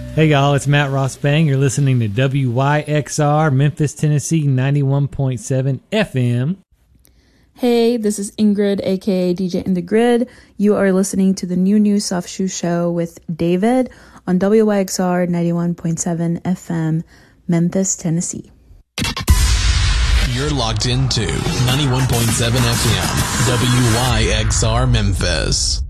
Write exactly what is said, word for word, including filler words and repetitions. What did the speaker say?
Hey y'all, it's Matt Ross Bang. You're listening to W Y X R, Memphis, Tennessee, ninety-one point seven F M. Hey, this is Ingrid, aka D J in the Grid. You are listening to the New New Soft Shoe Show with David on W Y X R ninety-one point seven F M, Memphis, Tennessee. You're locked into ninety-one point seven F M, W Y X R Memphis.